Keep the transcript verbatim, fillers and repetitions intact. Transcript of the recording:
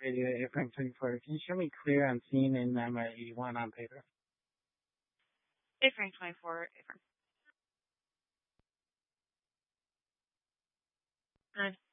radio at Frame twenty-four. Can you show me clear on scene and I'm at eighty-one on paper? A-frame twenty-four, A-frame. Good.